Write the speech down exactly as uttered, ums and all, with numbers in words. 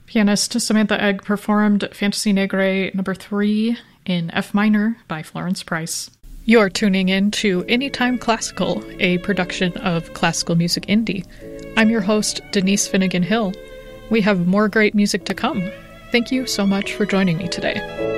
Pianist Samantha Egg performed Fantasy Negre number three in F minor by Florence Price. You're tuning in to Anytime Classical, a production of Classical Music Indie. I'm your host, Denise Finnegan Hill. We have more great music to come. Thank you so much for joining me today.